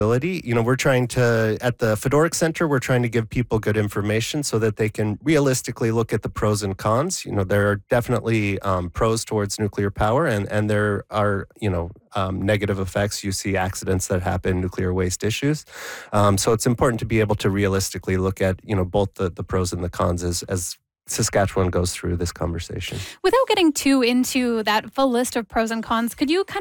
We're trying to, at the Fedoric Center, we're trying to give people good information so that they can realistically look at the pros and cons. There are definitely pros towards nuclear power, and there are, negative effects. You see accidents that happen, nuclear waste issues. So it's important to be able to realistically look at, both the pros and the cons as Saskatchewan goes through this conversation. Without getting too into that full list of pros and cons, could you kind